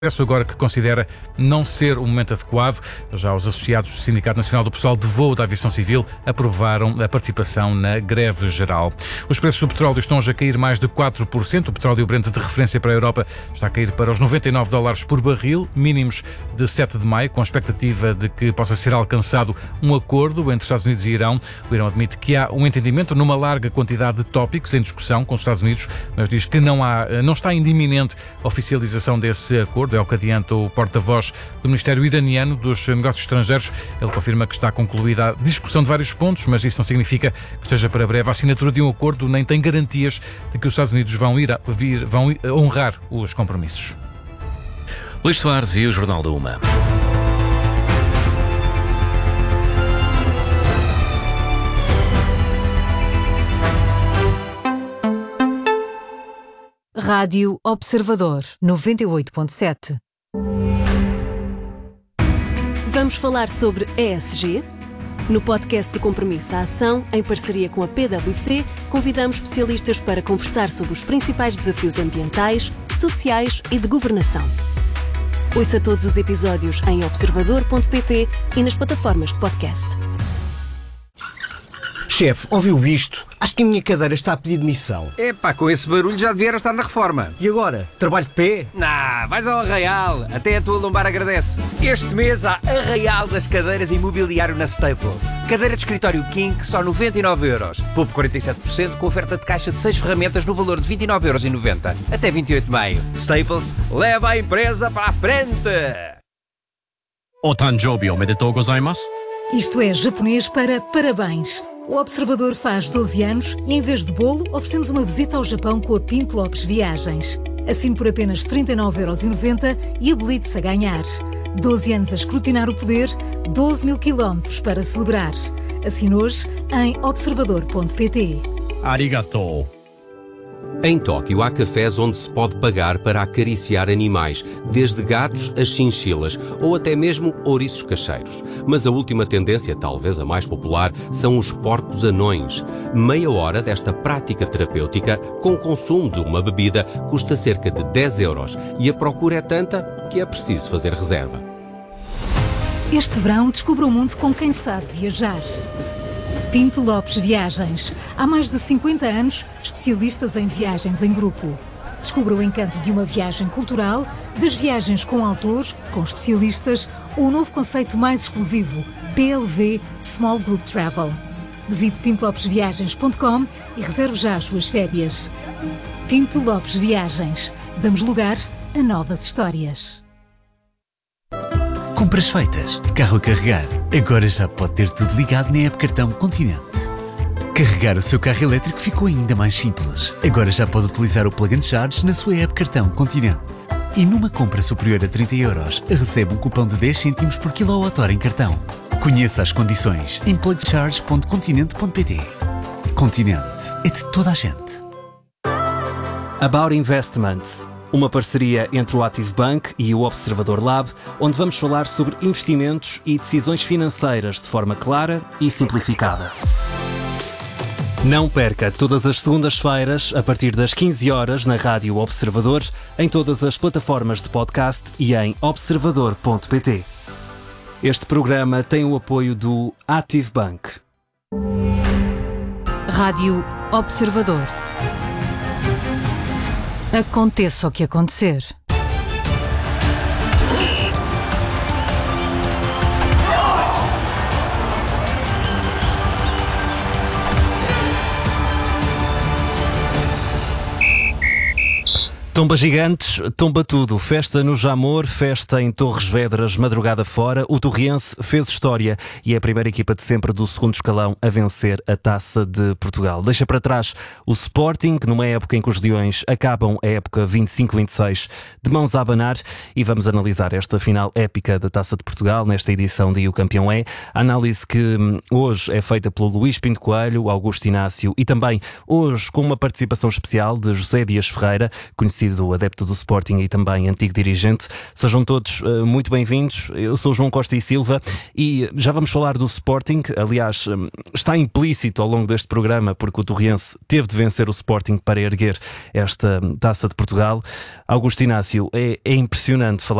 agora que considera não ser o momento adequado. Já os associados do Sindicato Nacional do Pessoal de Voo da Aviação Civil aprovaram a participação na greve geral. Os preços do petróleo estão hoje a cair mais de 4%. O petróleo Brent de referência para a Europa está a cair para os $99 por barril, mínimos de 7 de maio, com a expectativa de que possa ser alcançado um acordo entre os Estados Unidos e Irão. O Irão admite que há um entendimento numa larga quantidade de tópicos em discussão com os Estados Unidos, mas diz que não está ainda iminente a oficialização desse acordo. É o que adianta o porta-voz do Ministério Iraniano dos Negócios Estrangeiros. Ele confirma que está concluída a discussão de vários pontos, mas isso não significa que esteja para breve a assinatura de um acordo, nem tem garantias de que os Estados Unidos vão honrar os compromissos. Luís Soares e o Jornal da Uma. Rádio Observador 98.7. Vamos falar sobre ESG? No podcast de Compromisso à Ação, em parceria com a PwC, convidamos especialistas para conversar sobre os principais desafios ambientais, sociais e de governação. Ouça todos os episódios em observador.pt e nas plataformas de podcast. Chefe, ouviu isto? Acho que a minha cadeira está a pedir demissão. Epá, com esse barulho já devia estar na reforma. E agora? Trabalho de pé? Vais ao Arraial. Até a tua lombar agradece. Este mês há Arraial das cadeiras e mobiliário na Staples. Cadeira de escritório King, só 99€. Poupe 47% com oferta de caixa de 6 ferramentas no valor de 29,90€. Até 28 de maio. Staples, leva a empresa para a frente! Otanjobi omedetou gozaimasu? Isto é japonês para parabéns. O Observador faz 12 anos e, em vez de bolo, oferecemos uma visita ao Japão com a Pinto Lopes Viagens. Assine por apenas 39,90€ e habilite-se a ganhar. 12 anos a escrutinar o poder, 12 mil quilómetros para celebrar. Assine hoje em observador.pt. Arigatou. Em Tóquio há cafés onde se pode pagar para acariciar animais, desde gatos a chinchilas ou até mesmo ouriços cacheiros. Mas a última tendência, talvez a mais popular, são os porcos anões. Meia hora desta prática terapêutica, com o consumo de uma bebida, custa cerca de 10€ e a procura é tanta que é preciso fazer reserva. Este verão descubra o mundo com quem sabe viajar. Pinto Lopes Viagens. Há mais de 50 anos, especialistas em viagens em grupo. Descubra o encanto de uma viagem cultural, das viagens com autores, com especialistas, ou o novo conceito mais exclusivo, PLV Small Group Travel. Visite pintolopesviagens.com e reserve já as suas férias. Pinto Lopes Viagens. Damos lugar a novas histórias. Compras feitas, carro a carregar. Agora já pode ter tudo ligado na app Cartão Continente. Carregar o seu carro elétrico ficou ainda mais simples. Agora já pode utilizar o Plug and Charge na sua app Cartão Continente. E numa compra superior a 30€, recebe um cupom de 10 cêntimos por kWh em cartão. Conheça as condições em plugcharge.continente.pt. Continente é de toda a gente. About Investments. Uma parceria entre o Active Bank e o Observador Lab, onde vamos falar sobre investimentos e decisões financeiras de forma clara e simplificada. Não perca todas as segundas-feiras, a partir das 15h, na Rádio Observador, em todas as plataformas de podcast e em observador.pt. Este programa tem o apoio do Active Bank. Rádio Observador. Aconteça o que acontecer. Tomba gigantes, tomba tudo. Festa no Jamor, festa em Torres Vedras, madrugada fora. O Torriense fez história e é a primeira equipa de sempre do segundo escalão a vencer a Taça de Portugal. Deixa para trás o Sporting, numa época em que os Leões acabam a época 25-26 de mãos a abanar, e vamos analisar esta final épica da Taça de Portugal nesta edição de O Campeão É. A análise que hoje é feita pelo Luís Pinto Coelho, Augusto Inácio e também hoje com uma participação especial de José Dias Ferreira, conhecido conhecido adepto do Sporting e também antigo dirigente. Sejam todos muito bem-vindos. Eu sou João Costa e Silva e já vamos falar do Sporting. Aliás, está implícito ao longo deste programa porque o Torriense teve de vencer o Sporting para erguer esta Taça de Portugal. Augusto Inácio, é impressionante falar